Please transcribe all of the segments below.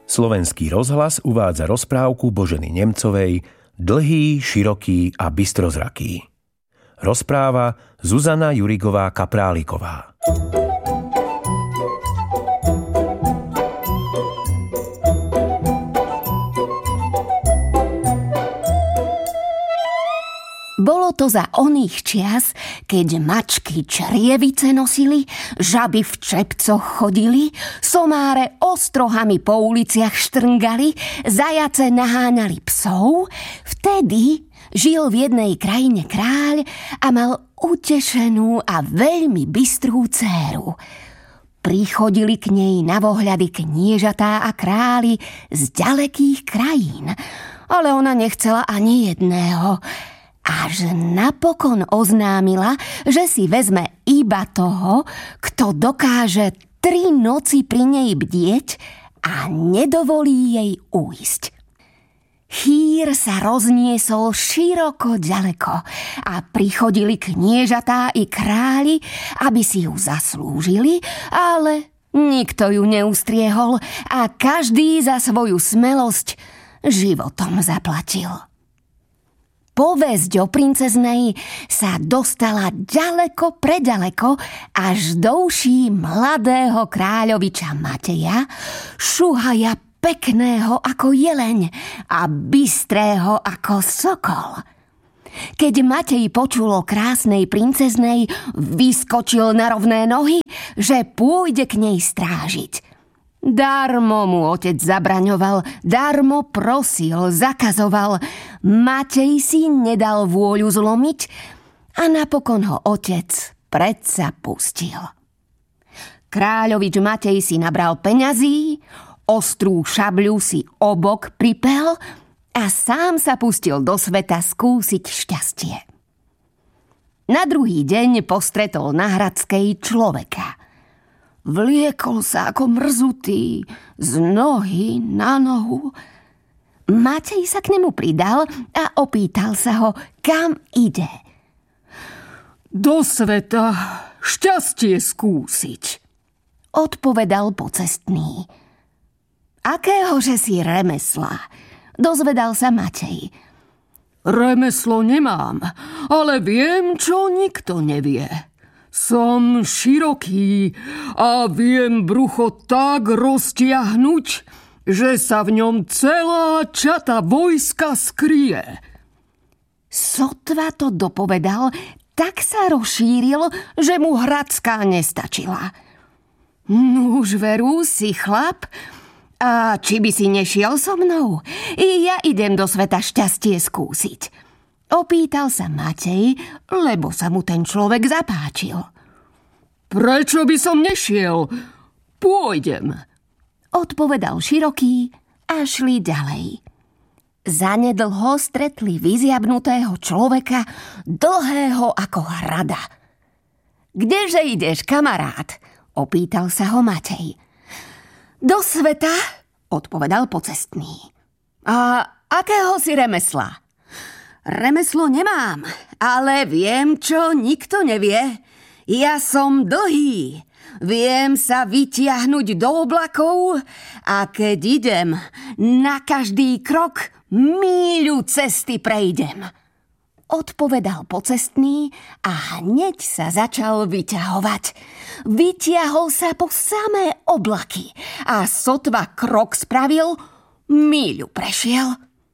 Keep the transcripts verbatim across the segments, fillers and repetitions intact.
Slovenský rozhlas uvádza rozprávku Boženy Nemcovej Dlhý, široký a bystrozraký. Rozpráva Zuzana Jurigová-Kapráliková. Bolo to za oných čias, keď mačky črievice nosili, žaby v čepcoch chodili, somáre ostrohami po uliciach štrngali, zajace naháňali psov. Vtedy žil v jednej krajine kráľ a mal utešenú a veľmi bystrú dcéru. Prichodili k nej na vohľady kniežatá a králi z ďalekých krajín, ale ona nechcela ani jedného. Až napokon oznámila, že si vezme iba toho, kto dokáže tri noci pri nej bdieť a nedovolí jej ujsť. Chýr sa rozniesol široko ďaleko a prichodili kniežatá i králi, aby si ju zaslúžili, ale nikto ju neustriehol a každý za svoju smelosť životom zaplatil. Povesť o princeznej sa dostala ďaleko preďaleko až do uší mladého kráľoviča Mateja, šuhaja pekného ako jeleň a bystrého ako sokol. Keď Matej počul o krásnej princeznej, vyskočil na rovné nohy, že pôjde k nej strážiť. Darmo mu otec zabraňoval, darmo prosil, zakazoval. Matej si nedal vôľu zlomiť a napokon ho otec predsa pustil. Kráľovič Matej si nabral peňazí, ostrú šabľu si obok pripel a sám sa pustil do sveta skúsiť šťastie. Na druhý deň postretol na Hradskej človeka. Vliekol sa ako mrzutý, z nohy na nohu. Matej sa k nemu pridal a opýtal sa ho, kam ide. Do sveta šťastie skúsiť, odpovedal pocestný. Akéhože si remesla? Dozvedal sa Matej. Remeslo nemám, ale viem, čo nikto nevie. Som široký a viem brucho tak roztiahnuť, že sa v ňom celá čata vojska skrie. Sotva to dopovedal, tak sa rozšíril, že mu Hradská nestačila. Nuž veru si chlap, a či by si nešiel so mnou? I ja idem do sveta šťastie skúsiť. Opýtal sa Matej, lebo sa mu ten človek zapáčil. Prečo by som nešiel? Pôjdem, odpovedal široký a šli ďalej. Zanedlho stretli vyziabnutého človeka, dlhého ako hrada. Kdeže ideš, kamarát? Opýtal sa ho Matej. Do sveta, odpovedal pocestný. A akého si remesla? Remeslo nemám, ale viem, čo nikto nevie. Ja som dlhý, viem sa vytiahnuť do oblakov a keď idem, na každý krok míľu cesty prejdem. Odpovedal pocestný a hneď sa začal vyťahovať. Vytiahol sa po samé oblaky a sotva krok spravil, míľu prešiel.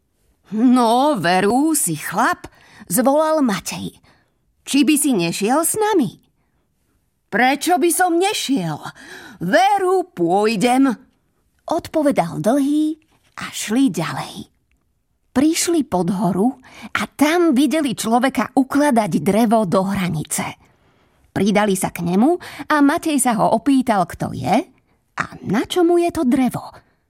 No, veru, si chlap, zvolal Matej. Či by si nešiel s nami? Prečo by som nešiel? Veru, pôjdem, odpovedal dlhý a šli ďalej. Prišli pod horu a tam videli človeka ukladať drevo do hranice. Pridali sa k nemu a Matej sa ho opýtal, kto je a na čo mu je to drevo.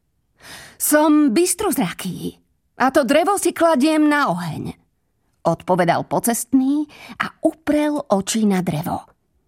Som bystrozraký. A to drevo si kladiem na oheň, odpovedal pocestný a uprel oči na drevo.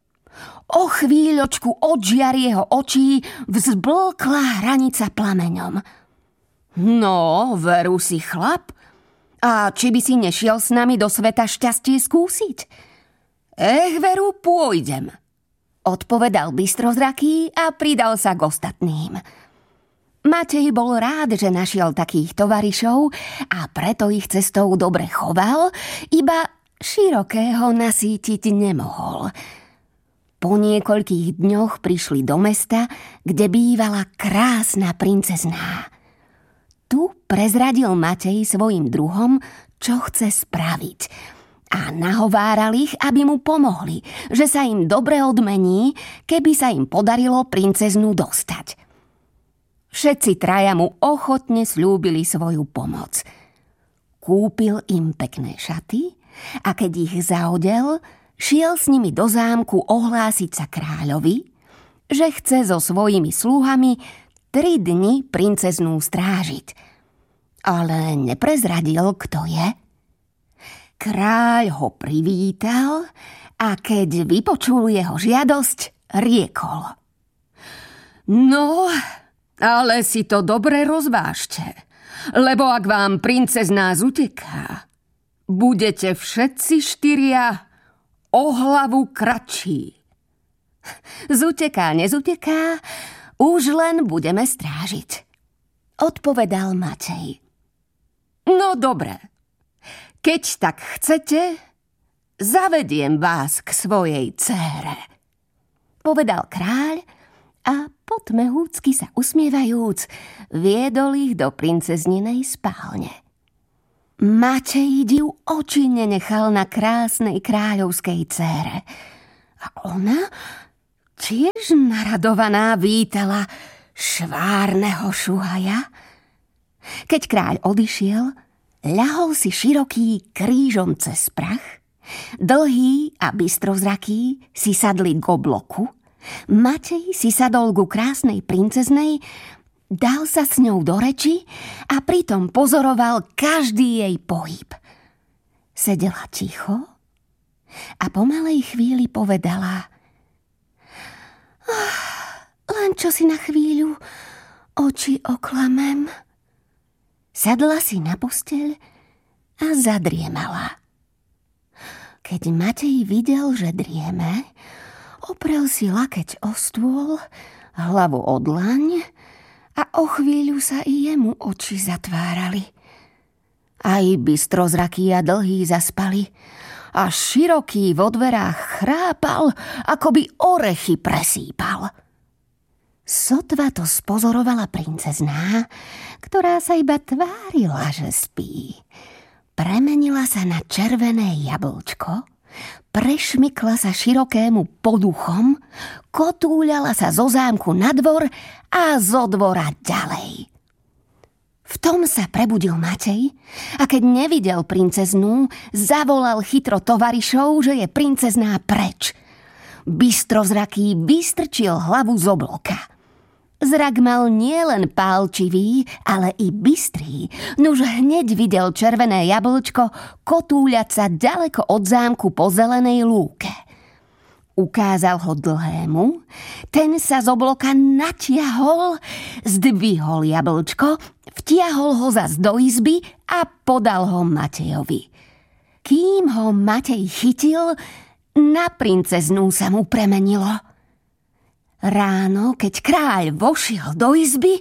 O chvíľočku od žiar jeho očí vzblkla hranica plameňom. No, veru si chlap, a či by si nešiel s nami do sveta šťastie skúsiť? Ech, veru, pôjdem, odpovedal bystrozraký a pridal sa k ostatným. Matej bol rád, že našiel takých tovarišov a preto ich cestou dobre choval, iba Širokého nasýtiť nemohol. Po niekoľkých dňoch prišli do mesta, kde bývala krásna princezná. Tu prezradil Matej svojim druhom, čo chce spraviť, a nahováral ich, aby mu pomohli, že sa im dobre odmení, keby sa im podarilo princeznú dostať. Všetci traja mu ochotne sľúbili svoju pomoc. Kúpil im pekné šaty a keď ich zaodel, šiel s nimi do zámku ohlásiť sa kráľovi, že chce so svojimi sluhami tri dni princeznú strážiť. Ale neprezradil, kto je. Kráľ ho privítal a keď vypočul jeho žiadosť, riekol: No, ale si to dobre rozvážte, lebo ak vám princezná zuteká, budete všetci štyria o hlavu kratší. Zuteká, nezuteká, už len budeme strážiť, odpovedal Matej. No dobre, keď tak chcete, zavediem vás k svojej dcére, povedal kráľ a potmehúcky sa usmievajúc, viedol ich do princezninej spálne. Matej div oči nenechal na krásnej kráľovskej dcére. A ona tiež naradovaná vítala švárneho Šuhaja. Keď kráľ odišiel, ľahol si Široký krížom cez prach, Dlhý a Bystrozraký si sadli k obloku, Matej si sadol ku krásnej princeznej, dal sa s ňou do reči a pritom pozoroval každý jej pohyb. Sedela ticho a po malej chvíli povedala: oh, len čo si na chvíľu oči oklamem. Sadla si na posteľ a zadriemala. Keď Matej videl, že drieme, oprel si lakeť o stôl, hlavu o dlaň a o chvíľu sa i jemu oči zatvárali. Aj Bystrozraký a Dlhý zaspali a Široký vo dverách chrápal, ako by orechy presýpal. Sotva to spozorovala princezná, ktorá sa iba tvárila, že spí. Premenila sa na červené jablčko, prešmykla sa Širokému pod uchom, kotúľala sa zo zámku na dvor a zo dvora ďalej. V tom sa prebudil Matej a keď nevidel princeznú, zavolal chytro tovarišov, že je princezná preč. Bystrozraký vystrčil hlavu z obloka. Zrak mal nielen pálčivý, ale i bystrý, nuž hneď videl červené jablčko kotúľať sa ďaleko od zámku po zelenej lúke. Ukázal ho Dlhému, ten sa z obloka natiahol, zdvihol jablčko, vtiahol ho zas do izby a podal ho Matejovi. Kým ho Matej chytil, na princeznú sa mu premenilo. Ráno, keď kráľ vošiel do izby,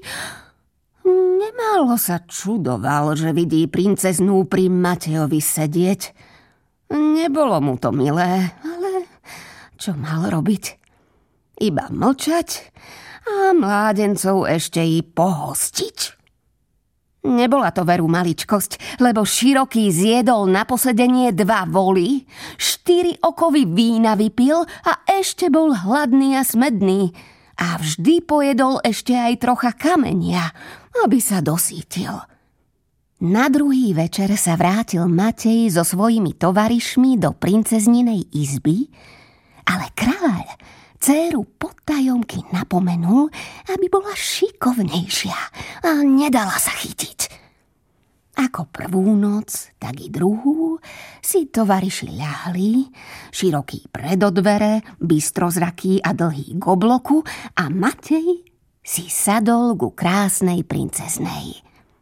nemálo sa čudoval, že vidí princeznú pri Matejovi sedieť. Nebolo mu to milé, ale čo mal robiť? Iba mlčať a mládencov ešte i pohostiť. Nebola to veru maličkosť, lebo Široký zjedol na posedenie dva voly, štyri okovy vína vypil a ešte bol hladný a smedný. A vždy pojedol ešte aj trocha kamenia, aby sa dosítil. Na druhý večer sa vrátil Matej so svojimi tovarišmi do princezninej izby, ale kráľ dcéru podtajomky napomenul, aby bola šikovnejšia a nedala sa chytiť. Ako prvú noc, tak i druhú si tovariši ľahli, Široký pred dvere, Bystrozraký a Dlhý k obloku a Matej si sadol ku krásnej princeznej.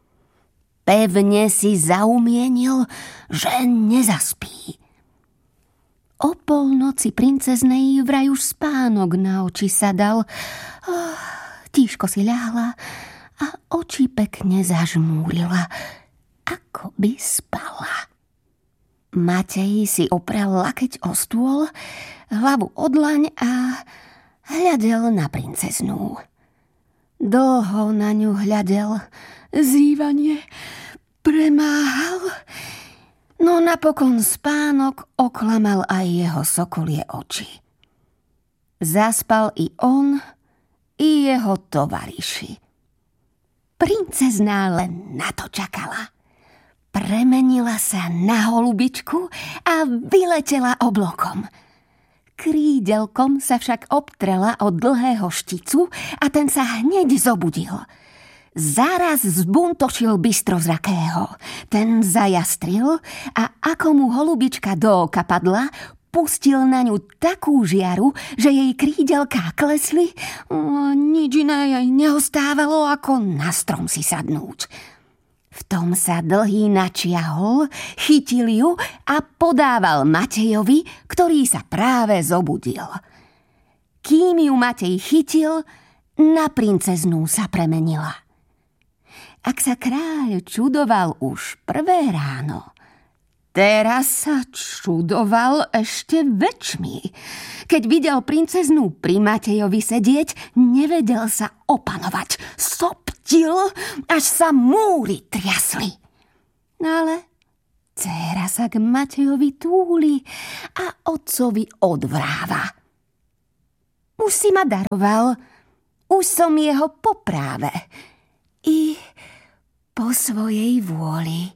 Pevne si zaumienil, že nezaspí. O polnoci princeznej vraj už spánok na oči sadal. Oh, tížko si ľahla a oči pekne zažmúrila, ako by spala. Matej si oprel lakeť o stôl, hlavu o dlaň a hľadel na princeznú. Dlho na ňu hľadel, zývanie premáhal, no napokon spánok oklamal aj jeho sokolie oči. Zaspal i on, i jeho tovariši. Princezná len na to čakala. Premenila sa na holubičku a vyletela oblokom. Krídelkom sa však obtrela od dlhého šticu a ten sa hneď zobudil. Zaraz zbuntošil bystrozrakého. Ten zajastril a ako mu holubička do oka padla, pustil na ňu takú žiaru, že jej krídelká klesli. O, nič iné jej neostávalo, ako na strom si sadnúť. V tom sa Dlhý načiahol, chytil ju a podával Matejovi, ktorý sa práve zobudil. Kým ju Matej chytil, na princeznú sa premenila. Ak sa kráľ čudoval už prvé ráno, teraz sa čudoval ešte väčšmi. Keď videl princeznú pri Matejovi sedieť, nevedel sa opanovať. Soptil, až sa múry triasli. Ale dcéra sa k Matejovi túli a otcovi odvráva. Už si ma daroval, už som jeho po práve i po svojej vôli.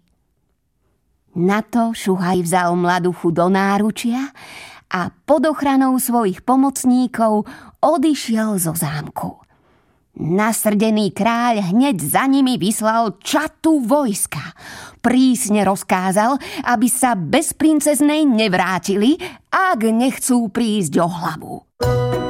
Na to Šuhaj vzal mladuchu do náručia a pod ochranou svojich pomocníkov odišiel zo zámku. Nasrdený kráľ hneď za nimi vyslal čatu vojska. Prísne rozkázal, aby sa bez princeznej nevrátili, ak nechcú prísť o hlavu.